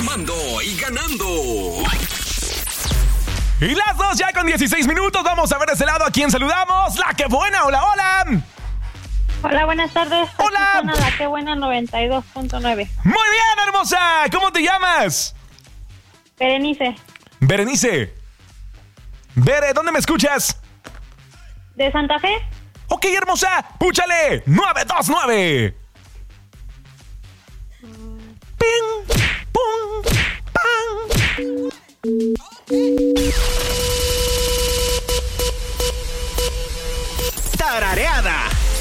Llamando y ganando. Y las 2 ya con 16 minutos. Vamos a ver de ese lado a quién saludamos. La que buena, hola, hola. Hola, buenas tardes. Hola. Aquí suena La que buena 92.9. Muy bien, hermosa. ¿Cómo te llamas? Berenice, Berenice. Bere, ¿dónde me escuchas? de Santa Fe. Ok, hermosa. Púchale. 929. Ping, pum, pam. Tarareada.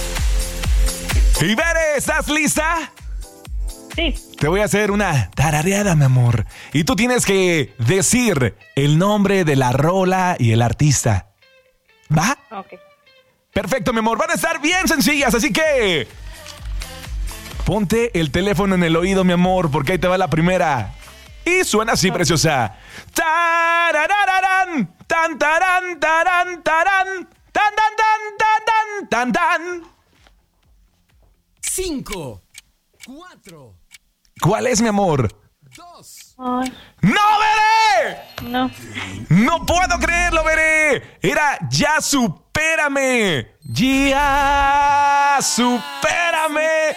Y Bere, ¿estás lista? Sí, Te voy a hacer una tarareada, mi amor. Y tú tienes que decir el nombre de la rola y el artista. ¿Va? ok. Perfecto, mi amor. Van a estar bien sencillas, así que... Ponte el teléfono en el oído, mi amor, porque ahí te va la primera. Y suena así, preciosa. Tararararán, tan, tarán, tarán, tarán, tan, tan, tan, tan, tan, tan. 5, 4, ¿Cuál es, mi amor? 2. Ay, ¡No, Veré! no. ¡No puedo creerlo, Veré! Era Ya Supérame. Ya Supérame.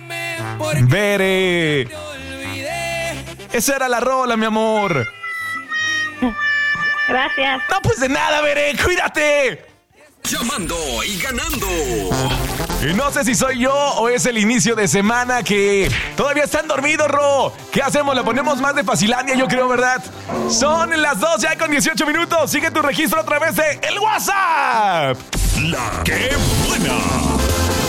Veré. Esa era la rola, mi amor. Gracias. No, pues de nada, Veré. Cuídate. Llamando y ganando. Y no sé si soy yo o es el inicio de semana que todavía están dormidos, Ro. ¿Qué hacemos? Le ponemos más de Facilandia, yo creo, ¿verdad? Son las 2 ya con 18 minutos. Sigue tu registro a través de el WhatsApp. La que buena.